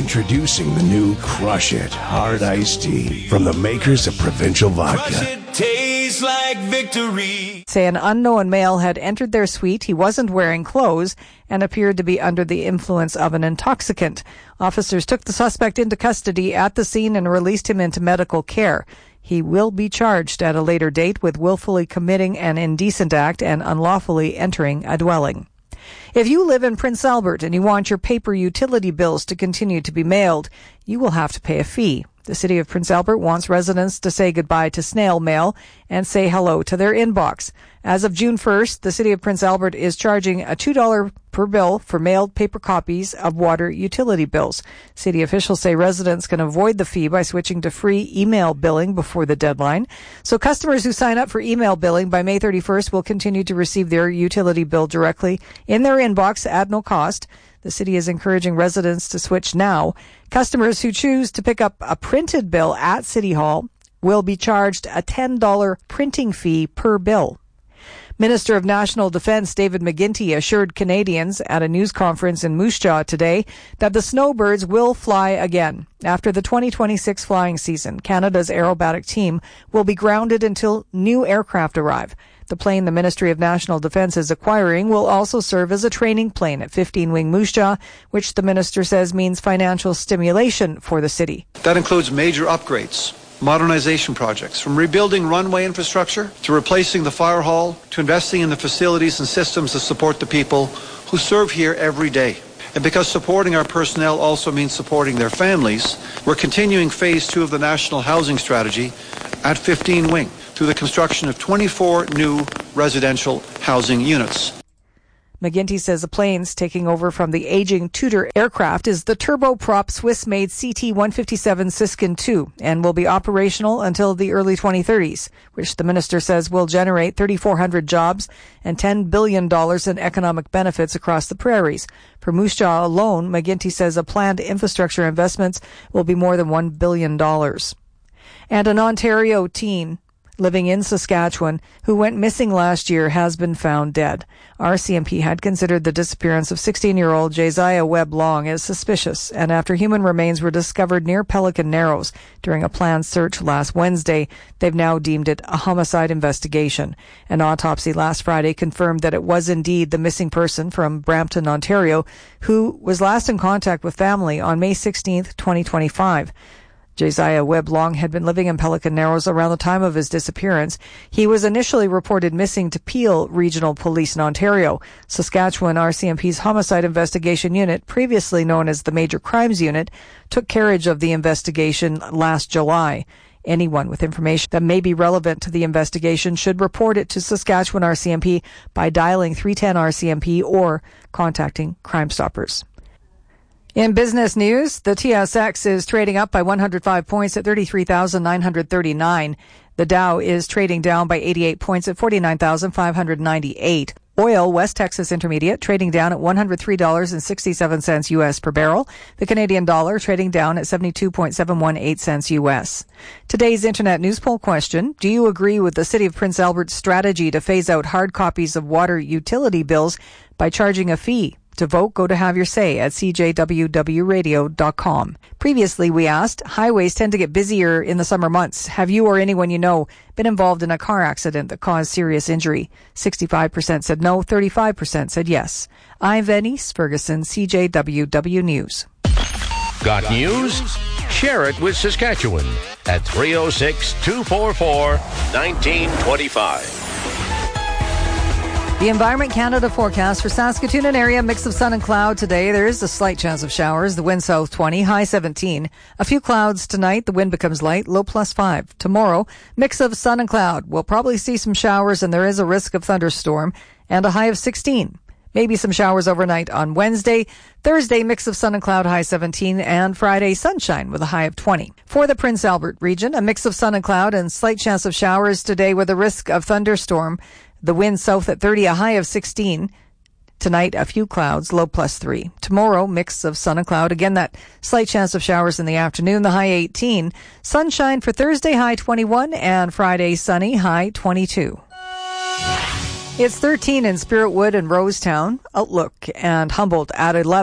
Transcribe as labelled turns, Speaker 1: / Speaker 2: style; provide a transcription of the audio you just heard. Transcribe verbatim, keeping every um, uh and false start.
Speaker 1: Introducing the new Crush It Hard Iced Tea from the makers of Provincial Vodka.
Speaker 2: Crush it, tastes like victory.
Speaker 3: Say an unknown male had entered their suite. He wasn't wearing clothes and appeared to be under the influence of an intoxicant. Officers took the suspect into custody at the scene and released him into medical care. He will be charged at a later date with willfully committing an indecent act and unlawfully entering a dwelling. If you live in Prince Albert and you want your paper utility bills to continue to be mailed, you will have to pay a fee. The City of Prince Albert wants residents to say goodbye to snail mail and say hello to their inbox. As of June first, the City of Prince Albert is charging a two dollars per bill for mailed paper copies of water utility bills. City officials say residents can avoid the fee by switching to free email billing before the deadline. So customers who sign up for email billing by May thirty-first will continue to receive their utility bill directly in their inbox at no cost. The city is encouraging residents to switch now. Customers who choose to pick up a printed bill at City Hall will be charged a ten dollars printing fee per bill. Minister of National Defence David McGuinty assured Canadians at a news conference in Moose Jaw today that the snowbirds will fly again. After the twenty twenty-six flying season, Canada's aerobatic team will be grounded until new aircraft arrive. The plane the Ministry of National Defence is acquiring will also serve as a training plane at fifteen Wing Moose Jaw, which the minister says means financial stimulation for the city.
Speaker 4: That includes major upgrades, modernization projects, from rebuilding runway infrastructure to replacing the fire hall to investing in the facilities and systems that support the people who serve here every day. And because supporting our personnel also means supporting their families, we're continuing phase two of the National Housing Strategy at fifteen Wing through the construction of twenty-four new residential housing units.
Speaker 3: McGuinty says the planes taking over from the aging Tudor aircraft is the turboprop Swiss-made C T one fifty-seven Siskin two and will be operational until the early twenty thirties, which the minister says will generate three thousand four hundred jobs and ten billion dollars in economic benefits across the prairies. For Moose Jaw alone, McGuinty says a planned infrastructure investments will be more than one billion dollars. And an Ontario teen living in Saskatchewan, who went missing last year, has been found dead. R C M P had considered the disappearance of sixteen-year-old Josiah Webb Long as suspicious, and after human remains were discovered near Pelican Narrows during a planned search last Wednesday, they've now deemed it a homicide investigation. An autopsy last Friday confirmed that it was indeed the missing person from Brampton, Ontario, who was last in contact with family on May sixteenth, twenty twenty-five. Josiah Webb Long had been living in Pelican Narrows around the time of his disappearance. He was initially reported missing to Peel Regional Police in Ontario. Saskatchewan R C M P's Homicide Investigation Unit, previously known as the Major Crimes Unit, took carriage of the investigation last July. Anyone with information that may be relevant to the investigation should report it to Saskatchewan R C M P by dialing three one zero R C M P or contacting Crime Stoppers. In business news, the T S X is trading up by one hundred five points at thirty-three thousand nine hundred thirty-nine. The Dow is trading down by eighty-eight points at forty-nine thousand five hundred ninety-eight. Oil, West Texas Intermediate, trading down at one hundred three dollars and sixty-seven cents U S per barrel. The Canadian dollar trading down at seventy-two point seven one eight cents U S. Today's Internet News Poll question: do you agree with the City of Prince Albert's strategy to phase out hard copies of water utility bills by charging a fee? To vote, go to Have Your Say at c j w w radio dot com. Previously, we asked, highways tend to get busier in the summer months. Have you or anyone you know been involved in a car accident that caused serious injury? sixty-five percent said no, thirty-five percent said yes. I'm Venice Ferguson, C J W W News.
Speaker 5: Got news? Share it with Saskatchewan at three oh six, two four four, one nine two five.
Speaker 3: The Environment Canada forecast for Saskatoon and area, mix of sun and cloud today. There is a slight chance of showers. The wind south twenty, high seventeen. A few clouds tonight. The wind becomes light, low plus five. Tomorrow, mix of sun and cloud. We'll probably see some showers and there is a risk of thunderstorm and a high of sixteen. Maybe some showers overnight on Wednesday. Thursday, mix of sun and cloud, high seventeen, and Friday, sunshine with a high of twenty. For the Prince Albert region, a mix of sun and cloud and slight chance of showers today with a risk of thunderstorm. The wind south at thirty, a high of sixteen. Tonight, a few clouds, low plus three. Tomorrow, mix of sun and cloud. Again, that slight chance of showers in the afternoon, the high eighteen. Sunshine for Thursday, high twenty-one, and Friday, sunny, high twenty-two. It's thirteen in Spiritwood and Rosetown. Outlook and Humboldt at eleven.